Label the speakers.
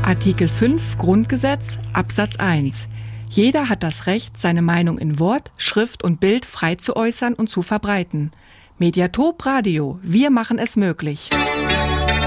Speaker 1: Artikel 5 Grundgesetz, Absatz 1. Jeder hat das Recht, seine Meinung in Wort, Schrift und Bild frei zu äußern und zu verbreiten. Mediatop Radio, wir machen es möglich.